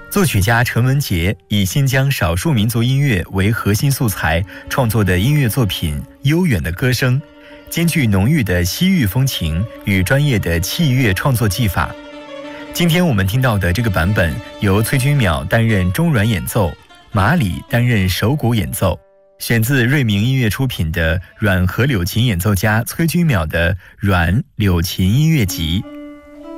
作曲家陈文杰以新疆少数民族音乐为核心素材创作的音乐作品《悠远的歌声》，兼具浓郁的西域风情与专业的器乐创作技法。今天我们听到的这个版本由崔君淼担任中阮演奏，马里担任手鼓演奏，选自瑞明音乐出品的阮和柳琴演奏家崔君淼的阮柳琴音乐集。